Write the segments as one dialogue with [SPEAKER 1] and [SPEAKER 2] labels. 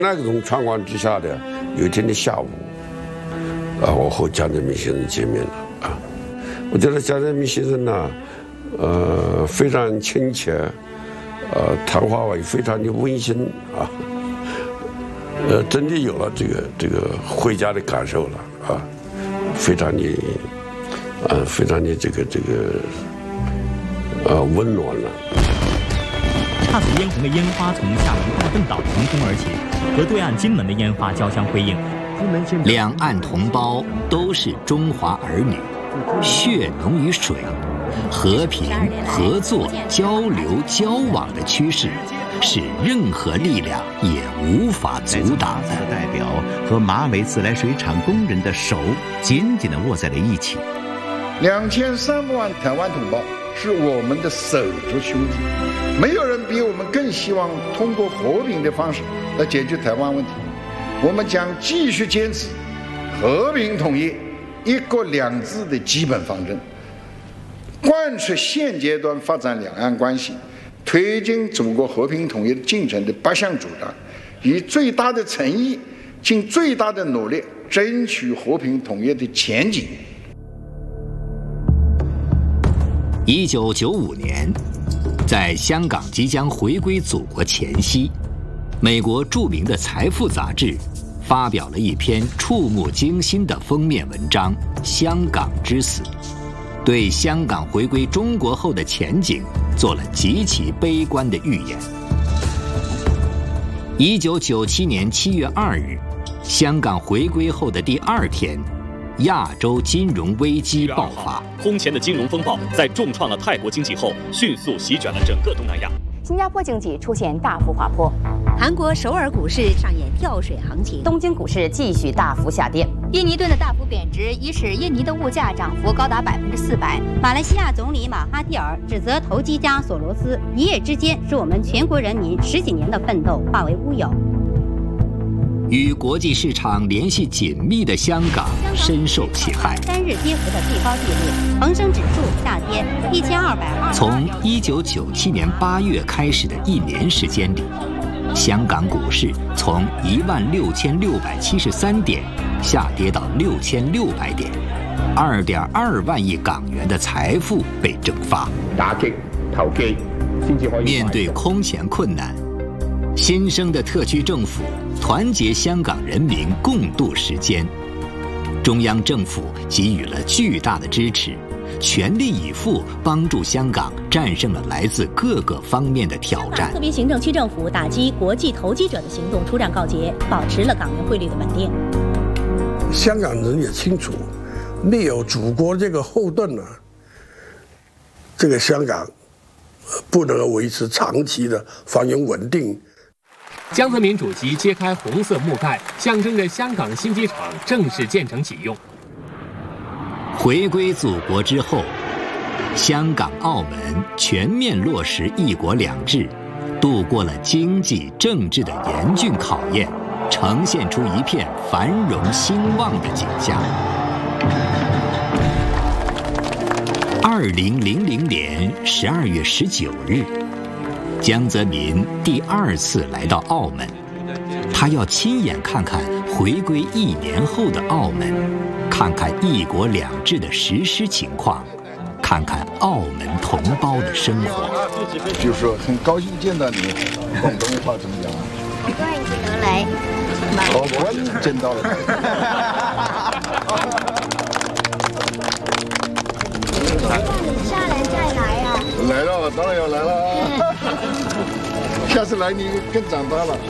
[SPEAKER 1] 那种状况之下的，有一天的下午，我和江泽民先生见面了啊。我觉得江泽民先生呢，非常亲切，谈话也非常的温馨啊，真的有了这个回家的感受了啊，非常的温暖了。
[SPEAKER 2] 姹紫嫣红的烟花从厦门大嶝岛腾空而起，和对岸金门的烟花交相辉映。
[SPEAKER 3] 两岸同胞都是中华儿女，血浓于水，和平、合作、交流、交往的趋势，是任何力量也无法阻挡的。
[SPEAKER 4] 代表和马尾自来水厂工人的手紧紧地握在了一起。
[SPEAKER 5] 2300万台湾同胞是我们的手足兄弟，没有人比我们更希望通过和平的方式来解决台湾问题。我们将继续坚持和平统一、一国两制的基本方针，贯彻现阶段发展两岸关系、推进祖国和平统一进程的8项主张，以最大的诚意、尽最大的努力，争取和平统一的前景。
[SPEAKER 3] 1995年，在香港即将回归祖国前夕，美国著名的《财富》杂志发表了一篇触目惊心的封面文章《香港之死》，对香港回归中国后的前景做了极其悲观的预言。1997年7月2日，香港回归后的第2天，亚洲金融危机爆发，
[SPEAKER 6] 空前的金融风暴在重创了泰国经济后，迅速席卷了整个东南亚。
[SPEAKER 7] 新加坡经济出现大幅滑坡，
[SPEAKER 8] 韩国首尔股市上演跳水行情，
[SPEAKER 7] 东京股市继续大幅下跌。
[SPEAKER 8] 印尼盾的大幅贬值，已使印尼的物价涨幅高达400%。马来西亚总理马哈蒂尔指责投机家索罗斯一夜之间使我们全国人民10几年的奋斗化为乌有。
[SPEAKER 3] 与国际市场联系紧密的香港深受其害
[SPEAKER 8] ，3日跌幅的最高纪录，恒生指数下跌1220。
[SPEAKER 3] 从1997年8月开始的1年时间里，香港股市从16673点下跌到6600点，2.2万亿港元的财富被蒸发。
[SPEAKER 9] 打擊投機，先至可以。
[SPEAKER 3] 面對空前困難，新生的特區政府團結香港人民共度時艱，中央政府給予了巨大的支持，全力以赴幫助香港戰勝了來自各個方面的挑戰。
[SPEAKER 10] 特別行政區政府打擊國際投機者的行動初戰告捷，保持了港元匯率的穩定。
[SPEAKER 1] 香港人也清楚，沒有祖國這個後盾呢，這個香港不能維持長期的繁榮穩定。
[SPEAKER 11] 江澤民主席揭開紅色幕蓋，象徵着香港新機場正式建成啟用。
[SPEAKER 3] 回歸祖國之後，香港、澳門全面落實一國兩制，度過了經濟、政治的嚴峻考驗，呈現出一片繁榮興旺的景象。2000年12月19日，江澤民第2次來到澳門，他要親眼看看回歸1年後的澳門，看看一國兩制的實施情況，看看澳門同胞的生活。
[SPEAKER 5] 就是說很高興見到你，廣東話怎麼講啊？
[SPEAKER 8] 好關你能來，
[SPEAKER 5] 好關你見到了。
[SPEAKER 8] 下來再來呀！
[SPEAKER 5] 來了，當然要來了。下次來你更長大了。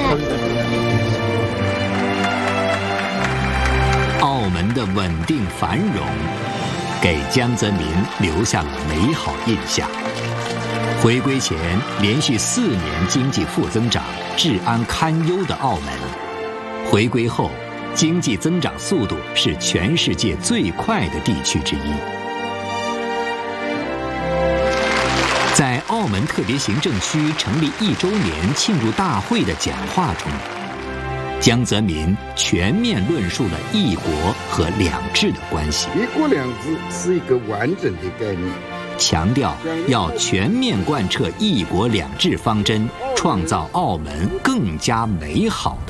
[SPEAKER 3] 澳門的穩定繁榮，給江澤民留下了美好印象。回歸前連續4年經濟負增長，治安堪憂的澳門，回歸後經濟增長速度是全世界最快的地區之一。在澳門特別行政區成立1週年慶祝大會的講話中，江澤民全面論述了一國和兩制的關係。
[SPEAKER 5] 一國兩制是一個完整的概念，
[SPEAKER 3] 強調要全面貫徹一國兩制方針，創造澳門更加美好的